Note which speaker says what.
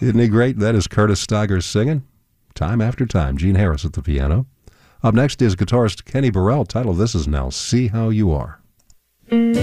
Speaker 1: Isn't he great? That is Curtis Steiger singing Time After Time. Gene Harris at the piano. Up next is guitarist Kenny Burrell. Title of this is Now See How You Are.